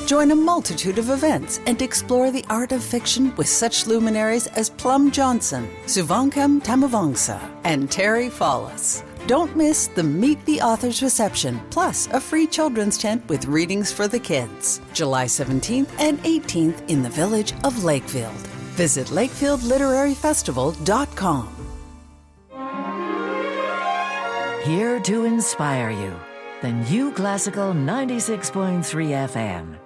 Join a multitude of events and explore the art of fiction with such luminaries as Plum Johnson, Suvankam Tamavangsa, and Terry Fallis. Don't miss the Meet the Authors reception, plus a free children's tent with readings for the kids. July 17th and 18th in the village of Lakefield. Visit lakefieldliteraryfestival.com. Here to inspire you. The New Classical 96.3 FM.